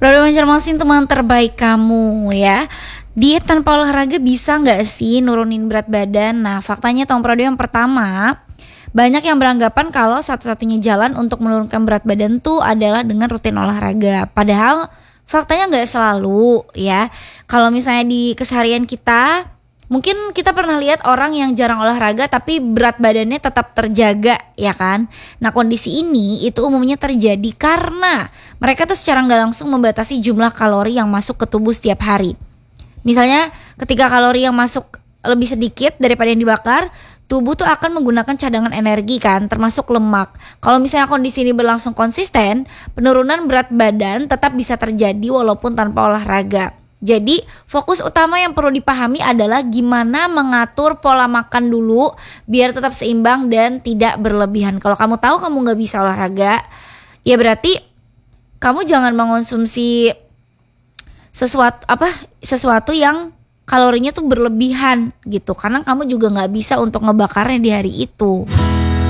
Produk Banjarmasin teman terbaik kamu ya. Diet tanpa olahraga bisa nggak sih nurunin berat badan? Nah faktanya Tom Prodo yang pertama, banyak yang beranggapan kalau satu-satunya jalan untuk menurunkan berat badan tuh adalah dengan rutin olahraga. Padahal faktanya nggak selalu ya. Kalau misalnya di keseharian kita, mungkin kita pernah lihat orang yang jarang olahraga tapi berat badannya tetap terjaga ya kan. Nah kondisi ini itu umumnya terjadi karena mereka tuh secara nggak langsung membatasi jumlah kalori yang masuk ke tubuh setiap hari. Misalnya ketika kalori yang masuk lebih sedikit daripada yang dibakar, tubuh tuh akan menggunakan cadangan energi kan, termasuk lemak. Kalau misalnya kondisi ini berlangsung konsisten, penurunan berat badan tetap bisa terjadi walaupun tanpa olahraga. Jadi fokus utama yang perlu dipahami adalah gimana mengatur pola makan dulu biar tetap seimbang dan tidak berlebihan. Kalau kamu tahu kamu nggak bisa olahraga, ya berarti kamu jangan mengonsumsi sesuatu yang kalorinya tuh berlebihan gitu, karena kamu juga nggak bisa untuk ngebakarnya di hari itu.